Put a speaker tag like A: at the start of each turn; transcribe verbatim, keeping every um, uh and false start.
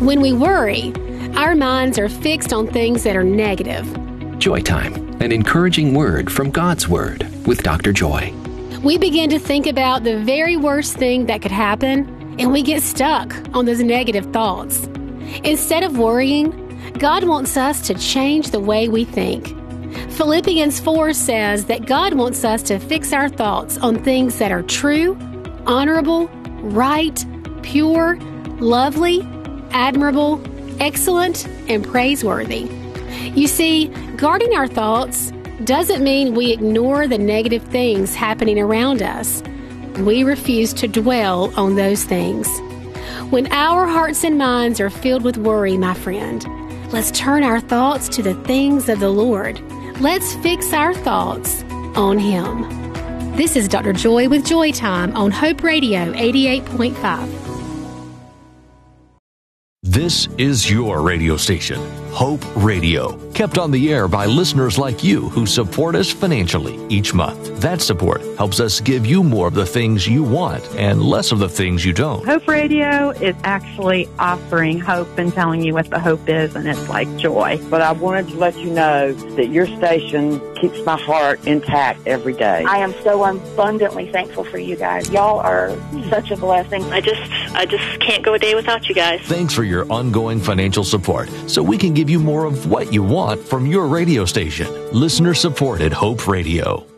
A: When we worry, our minds are fixed on things that are negative.
B: Joy Time, an encouraging word from God's Word with Doctor Joy.
A: We begin to think about the very worst thing that could happen, and we get stuck on those negative thoughts. Instead of worrying, God wants us to change the way we think. Philippians four says that God wants us to fix our thoughts on things that are true, honorable, right, pure, lovely, admirable, excellent, and praiseworthy. You see, guarding our thoughts doesn't mean we ignore the negative things happening around us. We refuse to dwell on those things. When our hearts and minds are filled with worry, my friend, let's turn our thoughts to the things of the Lord. Let's fix our thoughts on Him. This is Doctor Joy with Joy Time on Hope Radio eighty-eight point five.
C: This is your radio station, Hope Radio, kept on the air by listeners like you who support us financially each month. That support helps us give you more of the things you want and less of the things you don't.
D: Hope Radio is actually offering hope and telling you what the hope is, and it's like joy.
E: But I wanted to let you know that your station keeps my heart intact every day.
F: I am so abundantly thankful for you guys. Y'all are such a blessing. I just, I just can't go a day without you guys.
C: Thanks for your ongoing financial support so we can give you more of what you want from your radio station. Listener supported Hope Radio.